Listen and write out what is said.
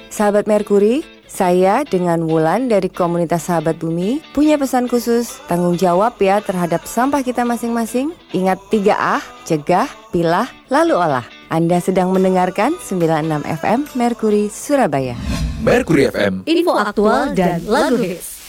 Sahabat Merkuri, saya dengan Wulan dari komunitas Sahabat Bumi punya pesan khusus, tanggung jawab ya terhadap sampah kita masing-masing. Ingat 3A, cegah, pilah, lalu olah. Anda sedang mendengarkan 96 FM Merkuri Surabaya. Merkuri FM, info aktual dan lagu hits.